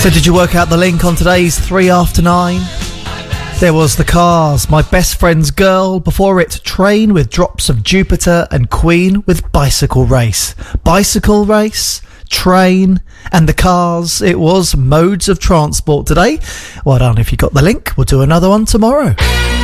So did you work out the link on today's 3 after 9? There was The Cars, My Best Friend's Girl, before it Train with Drops of Jupiter, and Queen with Bicycle Race. Bicycle Race, Train, and The Cars. It was Modes of Transport today. Well done if you got the link. We'll do another one tomorrow.